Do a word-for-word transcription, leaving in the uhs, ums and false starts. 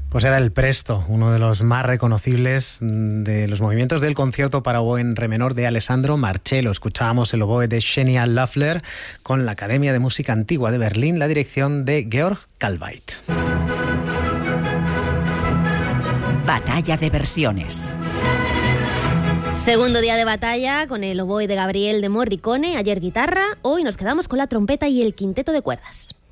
Pues era el Presto, uno de los más reconocibles de los movimientos del concierto para oboe en re menor de Alessandro Marcello. Escuchábamos el oboe de Xenia Löffler con la Academia de Música Antigua de Berlín, la dirección de Georg Kalveit. Batalla de versiones. Segundo día de batalla con el oboe de Gabriel de Morricone, ayer guitarra, hoy nos quedamos con la trompeta y el quinteto de cuerdas.